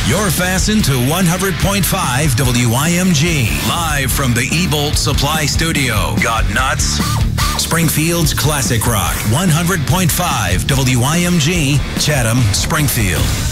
You're fastened to 100.5 WYMG. Live from the E-Bolt Supply Studio. Got nuts? Springfield's Classic Rock. 100.5 WYMG, Chatham, Springfield.